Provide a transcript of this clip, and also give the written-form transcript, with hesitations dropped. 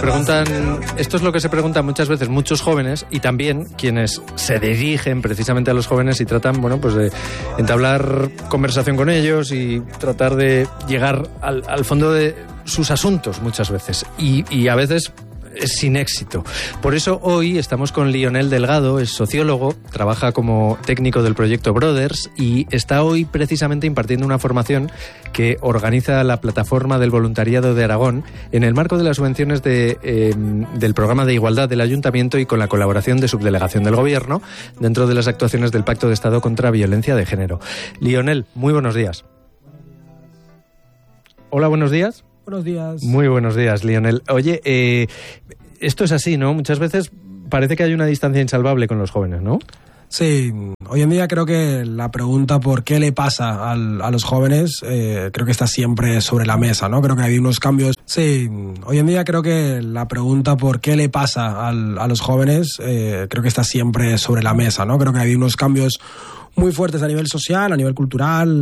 Esto es lo que se preguntan muchas veces muchos jóvenes y también quienes se dirigen precisamente a los jóvenes y tratan, pues de entablar conversación con ellos y tratar de llegar al fondo de sus asuntos muchas veces y a veces sin éxito. Por eso hoy estamos con Lionel Delgado, es sociólogo, trabaja como técnico del proyecto Brothers y está hoy precisamente impartiendo una formación que organiza la Plataforma del Voluntariado de Aragón en el marco de las subvenciones del programa de igualdad del Ayuntamiento y con la colaboración de Subdelegación del Gobierno dentro de las actuaciones del Pacto de Estado contra Violencia de Género. Lionel, muy buenos días. Hola, buenos días. Buenos días. Muy buenos días, Lionel. Oye, esto es así, ¿no? Muchas veces parece que hay una distancia insalvable con los jóvenes, ¿no? Sí, hoy en día creo que la pregunta por qué le pasa a los jóvenes creo que está siempre sobre la mesa, ¿no? Creo que hay unos cambios. Sí, hoy en día creo que la pregunta por qué le pasa a los jóvenes creo que está siempre sobre la mesa, ¿no? Creo que hay unos cambios muy fuertes a nivel social, a nivel cultural.